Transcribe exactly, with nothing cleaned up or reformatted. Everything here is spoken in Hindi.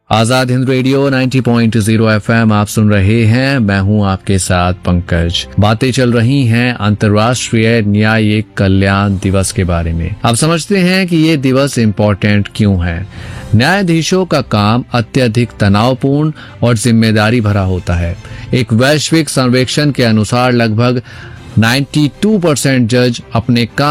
आजाद हिंद रेडियो नब्बे पॉइंट ज़ीरो एफएम आप सुन रहे हैं। मैं हूं आपके साथ पंकज। बातें चल रही हैं अंतर्राष्ट्रीय न्यायिक कल्याण दिवस के बारे में। अब समझते हैं कि ये दिवस इम्पोर्टेंट क्यों है। न्यायाधीशों का काम अत्यधिक तनावपूर्ण और जिम्मेदारी भरा होता है। एक वैश्विक सर्वेक्षण के अनुसार लगभग बानवे परसेंट जज अपने काम